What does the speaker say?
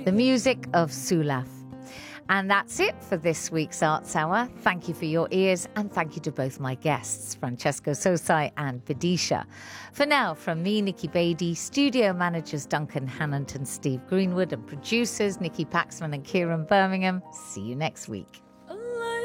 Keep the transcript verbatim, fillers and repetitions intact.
the music of Sulaf. And that's it for this week's Arts Hour. Thank you for your ears, and thank you to both my guests, Francesco Sosai and Vidisha. For now, from me, Nikki Beattie, studio managers Duncan Hannant and Steve Greenwood, and producers Nikki Paxman and Kieran Birmingham, see you next week.